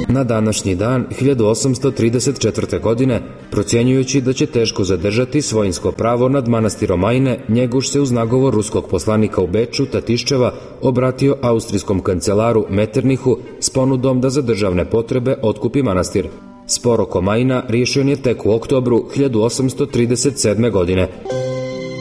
Na današnji dan, 1834. godine, procjenjujući da će teško zadržati svojinsko pravo nad manastirom Ajne, Njeguš se uz nagovor ruskog poslanika u Beču, Tatiščeva, obratio austrijskom kancelaru Metternichu s ponudom da za državne potrebe otkupi manastir. Spor oko Majna riješen je tek u oktobru 1837. godine.